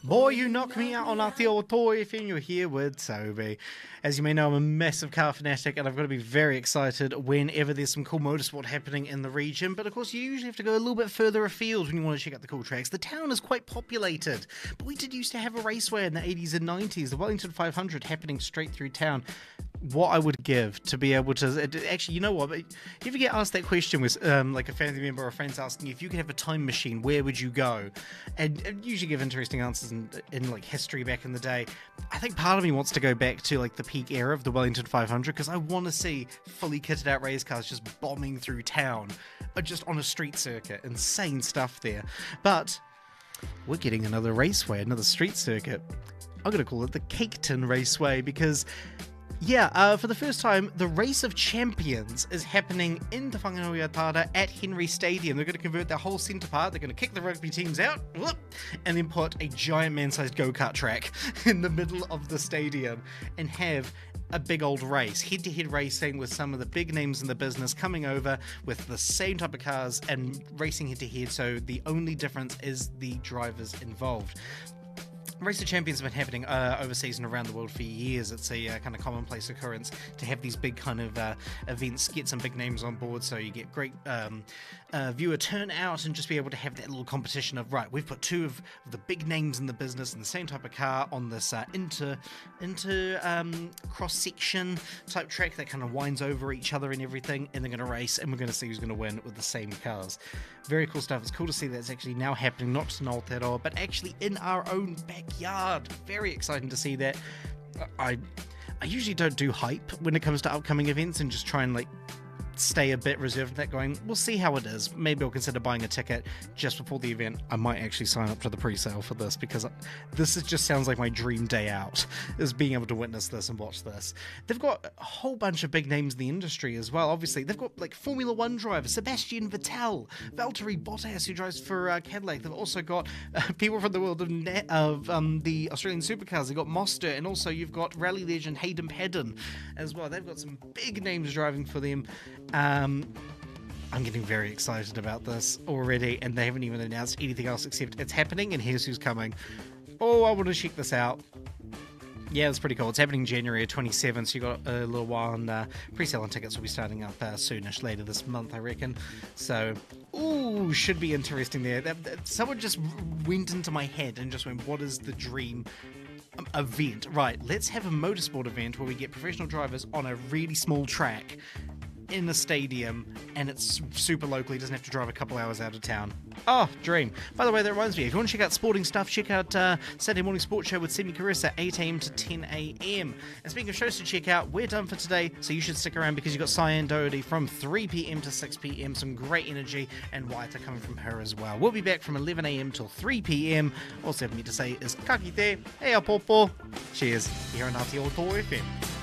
Boy, you knock me out on Aotearoa FM. You're here with Toby. As you may know, I'm a massive car fanatic, and I've got to be very excited whenever there's some cool motorsport happening in the region. But of course, you usually have to go a little bit further afield when you want to check out the cool tracks. The town is quite populated, but we did used to have a raceway in the 80s and 90s, the Wellington 500, happening straight through town. What I would give to be able to actually, you know what? But you ever get asked that question with like a family member or friends asking you if you could have a time machine, where would you go? And usually give interesting answers in like history back in the day. I think part of me wants to go back to like the peak era of the Wellington 500 because I want to see fully kitted out race cars just bombing through town, just on a street circuit. Insane stuff there. But we're getting another raceway, another street circuit. I'm going to call it the Cake Tin Raceway because, yeah, for the first time, the Race of Champions is happening in Te Whanganui-a-Tara at Henry Stadium. They're going to convert their whole centre part. They're going to kick the rugby teams out, and then put a giant man-sized go-kart track in the middle of the stadium and have a big old race, head-to-head racing with some of the big names in the business coming over with the same type of cars and racing head-to-head, so the only difference is the drivers involved. Race of Champions have been happening overseas and around the world for years. It's a kind of commonplace occurrence to have these big kind of events, get some big names on board so you get great viewer turnout and just be able to have that little competition of, right, we've put two of the big names in the business in the same type of car on this cross-section type track that kind of winds over each other and everything, and they're going to race and we're going to see who's going to win with the same cars. Very cool stuff. It's cool to see that it's actually now happening, not just in Aotearoa, but actually in our own backyard. Very exciting to see that. I usually don't do hype when it comes to upcoming events and just try and like stay a bit reserved that going, we'll see how it is. Maybe I'll consider buying a ticket just before the event. I might actually sign up to the pre-sale for this because just sounds like my dream day out, is being able to witness this and watch this. They've got a whole bunch of big names in the industry as well. Obviously, they've got like Formula One drivers, Sebastian Vettel, Valtteri Bottas, who drives for Cadillac. They've also got people from the world of the Australian supercars. They've got Monster, and also you've got rally legend Hayden Paddon as well. They've got some big names driving for them. I'm getting very excited about this already, and they haven't even announced anything else except it's happening and here's who's coming. Oh, I want to check this out. Yeah, it's pretty cool. It's happening January 27th, so you've got a little while, and pre-selling tickets will be starting up soonish, later this month, I reckon. So, ooh, should be interesting there. Someone just went into my head and just went, what is the dream event? Right, let's have a motorsport event where we get professional drivers on a really small track in a stadium, and it's super local. He doesn't have to drive a couple hours out of town. Oh, dream. By the way, that reminds me, if you want to check out sporting stuff, check out Saturday Morning Sports Show with Semi Carissa, 8am to 10am. And speaking of shows to check out, we're done for today, so you should stick around because you've got Cyan Doherty from 3pm to 6pm, some great energy, and Waita coming from her as well. We'll be back from 11am till 3pm. All I have me to say is ka kite, hei a popo. Cheers, here on Aotearoa FM.